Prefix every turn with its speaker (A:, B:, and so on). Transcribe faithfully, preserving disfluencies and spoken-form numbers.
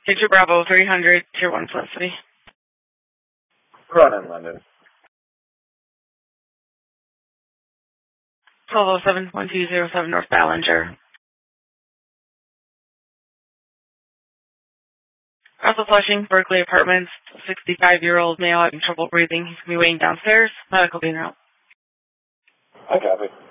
A: Victor Bravo, three hundred, Tier one Felicity.
B: Cronin, London.
A: twelve oh seven, one two zero seven North Ballinger. Also Flushing, Berkeley Apartments, sixty-five-year-old male having trouble breathing. He's going to be waiting downstairs. Medical being out.
B: I copy.